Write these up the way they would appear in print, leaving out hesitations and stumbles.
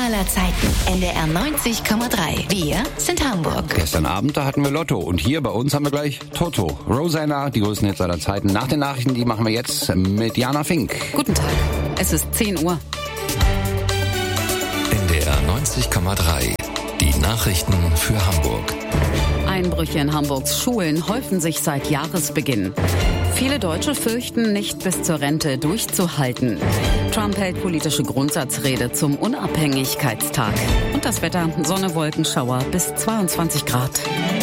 aller Zeiten. NDR 90,3. Wir sind Hamburg. Gestern Abend, da hatten wir Lotto. Und hier bei uns haben wir gleich Toto. Rosanna, die größten Hits aller Zeiten. Nach den Nachrichten, die machen wir jetzt mit Jana Fink. Guten Tag. Es ist 10 Uhr. NDR 90,3. Die Nachrichten für Hamburg. Einbrüche in Hamburgs Schulen häufen sich seit Jahresbeginn. Viele Deutsche fürchten, nicht bis zur Rente durchzuhalten. Trump hält politische Grundsatzrede zum Unabhängigkeitstag. Und das Wetter, Sonne, Wolkenschauer bis 22 Grad.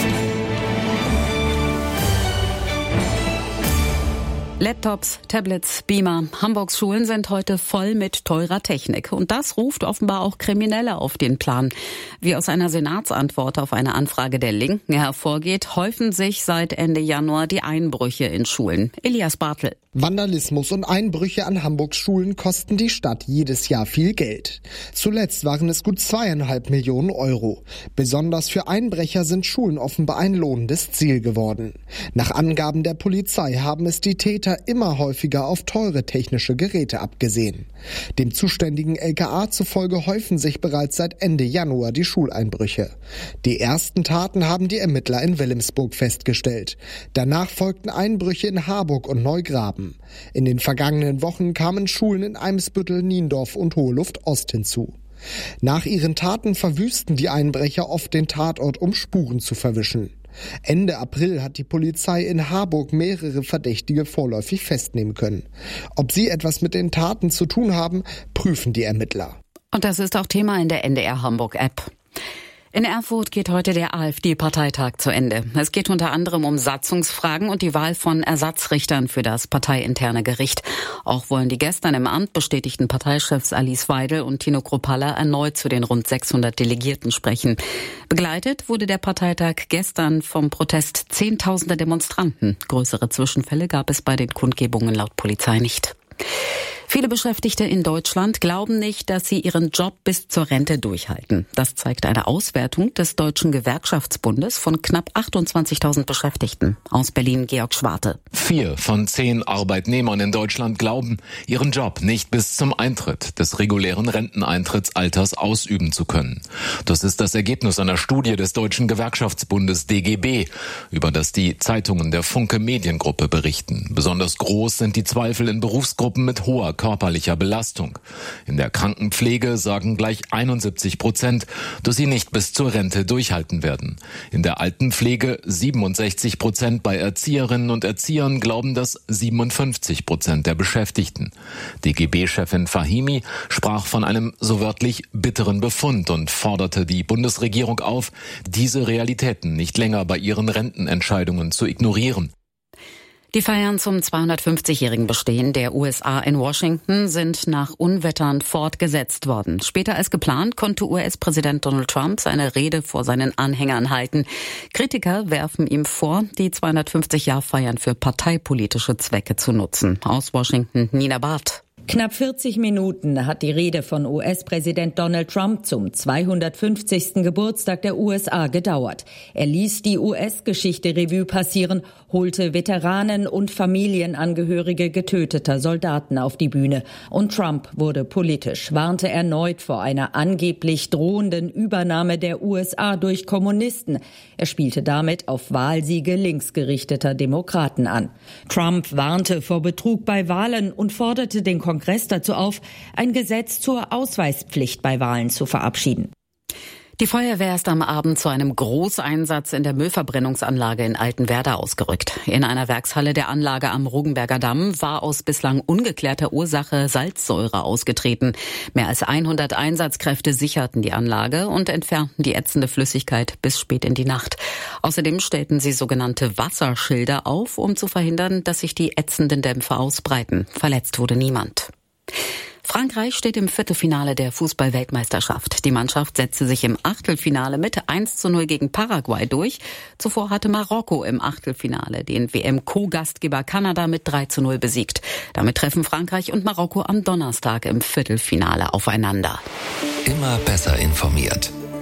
Laptops, Tablets, Beamer. Hamburgs Schulen sind heute voll mit teurer Technik. Und das ruft offenbar auch Kriminelle auf den Plan. Wie aus einer Senatsantwort auf eine Anfrage der Linken hervorgeht, häufen sich seit Ende Januar die Einbrüche in Schulen. Elias Bartel. Vandalismus und Einbrüche an Hamburgs Schulen kosten die Stadt jedes Jahr viel Geld. Zuletzt waren es gut 2,5 Millionen Euro. Besonders für Einbrecher sind Schulen offenbar ein lohnendes Ziel geworden. Nach Angaben der Polizei haben es die Täter immer häufiger auf teure technische Geräte abgesehen. Dem zuständigen LKA zufolge häufen sich bereits seit Ende Januar die Schuleinbrüche. Die ersten Taten haben die Ermittler in Wilhelmsburg festgestellt. Danach folgten Einbrüche in Harburg und Neugraben. In den vergangenen Wochen kamen Schulen in Eimsbüttel, Niendorf und Hohe Luft Ost hinzu. Nach ihren Taten verwüsten die Einbrecher oft den Tatort, um Spuren zu verwischen. Ende April hat die Polizei in Harburg mehrere Verdächtige vorläufig festnehmen können. Ob sie etwas mit den Taten zu tun haben, prüfen die Ermittler. Und das ist auch Thema in der NDR Hamburg-App. In Erfurt geht heute der AfD-Parteitag zu Ende. Es geht unter anderem um Satzungsfragen und die Wahl von Ersatzrichtern für das parteiinterne Gericht. Auch wollen die gestern im Amt bestätigten Parteichefs Alice Weidel und Tino Kruppalla erneut zu den rund 600 Delegierten sprechen. Begleitet wurde der Parteitag gestern vom Protest Zehntausender Demonstranten. Größere Zwischenfälle gab es bei den Kundgebungen laut Polizei nicht. Viele Beschäftigte in Deutschland glauben nicht, dass sie ihren Job bis zur Rente durchhalten. Das zeigt eine Auswertung des Deutschen Gewerkschaftsbundes von knapp 28.000 Beschäftigten. Aus Berlin Georg Schwarte. 4 von 10 Arbeitnehmern in Deutschland glauben, ihren Job nicht bis zum Eintritt des regulären Renteneintrittsalters ausüben zu können. Das ist das Ergebnis einer Studie des Deutschen Gewerkschaftsbundes DGB, über das die Zeitungen der Funke Mediengruppe berichten. Besonders groß sind die Zweifel in Berufsgruppen mit hoher körperlicher Belastung. In der Krankenpflege sagen gleich 71%, dass sie nicht bis zur Rente durchhalten werden. In der Altenpflege 67%, bei Erzieherinnen und Erziehern glauben das 57% der Beschäftigten. DGB-Chefin Fahimi sprach von einem so wörtlich bitteren Befund und forderte die Bundesregierung auf, diese Realitäten nicht länger bei ihren Rentenentscheidungen zu ignorieren. Die Feiern zum 250-jährigen Bestehen der USA in Washington sind nach Unwettern fortgesetzt worden. Später als geplant konnte US-Präsident Donald Trump seine Rede vor seinen Anhängern halten. Kritiker werfen ihm vor, die 250-Jahr-Feiern für parteipolitische Zwecke zu nutzen. Aus Washington Nina Barth. Knapp 40 Minuten hat die Rede von US-Präsident Donald Trump zum 250. Geburtstag der USA gedauert. Er ließ die US-Geschichte Revue passieren, holte Veteranen und Familienangehörige getöteter Soldaten auf die Bühne. Und Trump wurde politisch, warnte erneut vor einer angeblich drohenden Übernahme der USA durch Kommunisten. Er spielte damit auf Wahlsiege linksgerichteter Demokraten an. Trump warnte vor Betrug bei Wahlen und forderte den Kongress dazu auf, ein Gesetz zur Ausweispflicht bei Wahlen zu verabschieden. Die Feuerwehr ist am Abend zu einem Großeinsatz in der Müllverbrennungsanlage in Altenwerder ausgerückt. In einer Werkshalle der Anlage am Rugenberger Damm war aus bislang ungeklärter Ursache Salzsäure ausgetreten. Mehr als 100 Einsatzkräfte sicherten die Anlage und entfernten die ätzende Flüssigkeit bis spät in die Nacht. Außerdem stellten sie sogenannte Wasserschilder auf, um zu verhindern, dass sich die ätzenden Dämpfe ausbreiten. Verletzt wurde niemand. Frankreich steht im Viertelfinale der Fußball-Weltmeisterschaft. Die Mannschaft setzte sich im Achtelfinale mit 1:0 gegen Paraguay durch. Zuvor hatte Marokko im Achtelfinale den WM-Co-Gastgeber Kanada mit 3:0 besiegt. Damit treffen Frankreich und Marokko am Donnerstag im Viertelfinale aufeinander. Immer besser informiert.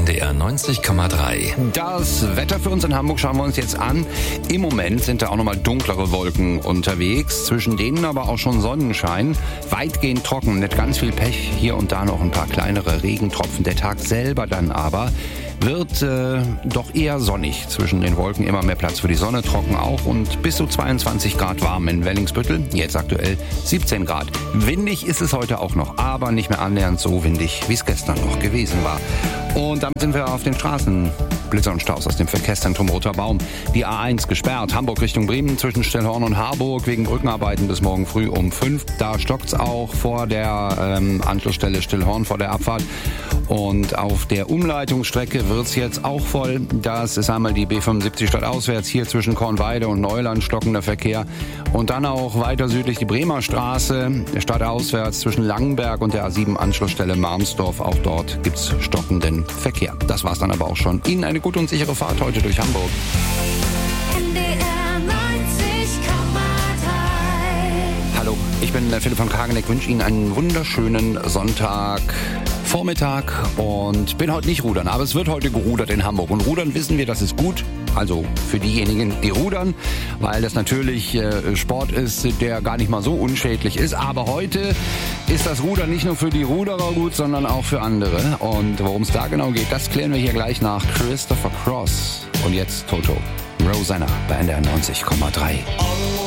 NDR 90,3. Das Wetter für uns in Hamburg schauen wir uns jetzt an. Im Moment sind da auch nochmal dunklere Wolken unterwegs, zwischen denen aber auch schon Sonnenschein. Weitgehend trocken, nicht ganz viel Pech, hier und da noch ein paar kleinere Regentropfen. Der Tag selber dann aber wird doch eher sonnig. Zwischen den Wolken immer mehr Platz für die Sonne, trocken auch und bis zu 22 Grad warm in Wellingsbüttel. Jetzt aktuell 17 Grad. Windig ist es heute auch noch, aber nicht mehr annähernd so windig, wie es gestern noch gewesen war. Und damit sind wir auf den Straßen. Blitzer und Staus aus dem Verkehrszentrum Roter Baum. Die A1 gesperrt, Hamburg Richtung Bremen zwischen Stellhorn und Harburg wegen Brückenarbeiten bis morgen früh um 5. Da stockt's auch vor der Anschlussstelle Stellhorn vor der Abfahrt. Und auf der Umleitungsstrecke wird's jetzt auch voll. Das ist einmal die B75 stadtauswärts, hier zwischen Kornweide und Neuland stockender Verkehr. Und dann auch weiter südlich die Bremer Straße, stadtauswärts zwischen Langenberg und der A7 Anschlussstelle Marmsdorf. Auch dort gibt's stockenden Verkehr. Das war's dann aber auch schon. Ihnen eine gute und sichere Fahrt heute durch Hamburg. NDR 90,3. Hallo, ich bin Philipp von Kageneck, wünsche Ihnen einen wunderschönen Sonntagvormittag und bin heute nicht rudern, aber es wird heute gerudert in Hamburg. Und rudern wissen wir, das ist gut. Also für diejenigen, die rudern, weil das natürlich Sport ist, der gar nicht mal so unschädlich ist. Aber heute ist das Rudern nicht nur für die Ruderer gut, sondern auch für andere. Und worum es da genau geht, das klären wir hier gleich nach Christopher Cross. Und jetzt Toto, Rosanna bei NDR 90,3.